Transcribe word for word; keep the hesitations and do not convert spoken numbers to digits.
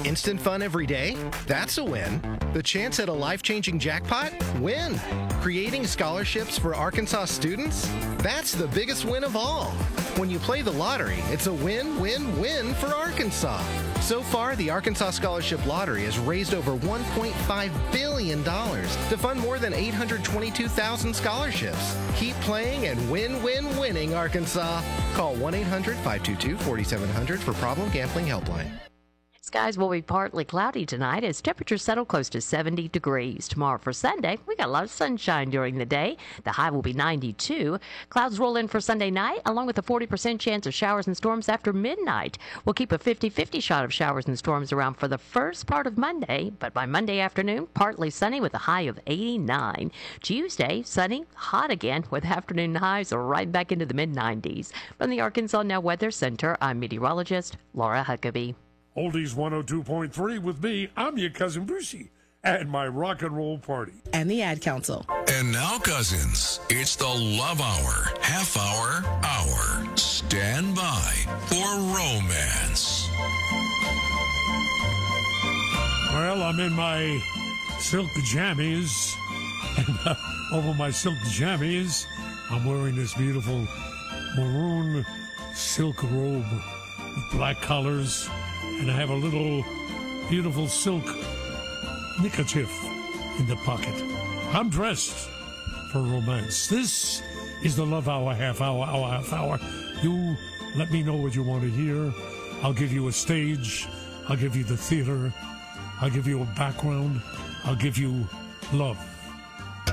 Instant fun every day? That's a win. The chance at a life-changing jackpot? Win. Creating scholarships for Arkansas students? That's the biggest win of all. When you play the lottery, it's a win-win-win for Arkansas. So far, the Arkansas Scholarship Lottery has raised over one point five billion dollars to fund more than eight hundred twenty-two thousand scholarships. Keep playing and win-win-winning, Arkansas. Call one eight hundred five two two four seven zero zero for Problem Gambling Helpline. Skies will be partly cloudy tonight as temperatures settle close to seventy degrees. Tomorrow for Sunday, we got a lot of sunshine during the day. The high will be ninety-two. Clouds roll in for Sunday night, along with a forty percent chance of showers and storms after midnight. We'll keep a fifty-fifty shot of showers and storms around for the first part of Monday, but by Monday afternoon, partly sunny with a high of eighty-nine. Tuesday, sunny, hot again with afternoon highs right back into the mid nineties. From the Arkansas Now Weather Center, I'm meteorologist Laura Huckabee. Oldies one oh two point three with me. I'm your cousin Brucey at my rock and roll party. And the Ad Council. And now, cousins, it's the Love Hour, half hour, hour. Stand by for romance. Well, I'm in my silk jammies, and uh, over my silk jammies, I'm wearing this beautiful maroon silk robe with black collars. And I have a little beautiful silk neckerchief in the pocket. I'm dressed for romance. This is the Love Hour, half hour, hour, half hour. You let me know what you want to hear. I'll give you a stage. I'll give you the theater. I'll give you a background. I'll give you love.